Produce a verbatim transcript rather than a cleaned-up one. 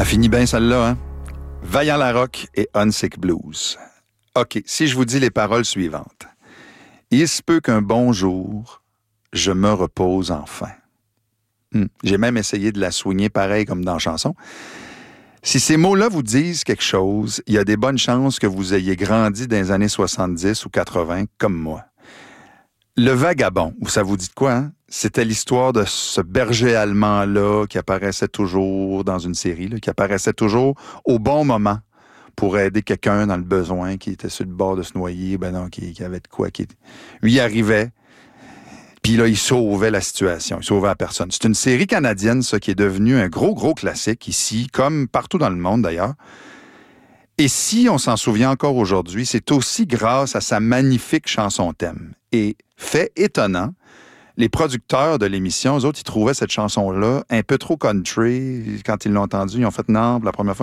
Finit bien celle-là, hein? Vaillant Larocque et Unsick Blues. OK, si je vous dis les paroles suivantes. Il se peut qu'un bon jour, je me repose enfin. Hmm. J'ai même essayé de la soigner pareil comme dans la chanson. Si ces mots-là vous disent quelque chose, il y a des bonnes chances que vous ayez grandi dans les années soixante-dix ou quatre-vingts, comme moi. Le vagabond, ça vous dit de quoi, hein? C'était l'histoire de ce berger allemand-là qui apparaissait toujours dans une série, là, qui apparaissait toujours au bon moment pour aider quelqu'un dans le besoin, qui était sur le bord de se noyer, ben non, qui, qui avait de quoi. Qui... Lui, il arrivait, puis là, il sauvait la situation, il sauvait la personne. C'est une série canadienne, ça, qui est devenue un gros, gros classique ici, comme partout dans le monde d'ailleurs. Et si on s'en souvient encore aujourd'hui, c'est aussi grâce à sa magnifique chanson-thème. Et fait étonnant, les producteurs de l'émission, eux autres, ils trouvaient cette chanson-là un peu trop country. Quand ils l'ont entendue, ils ont fait non, pour la première fois,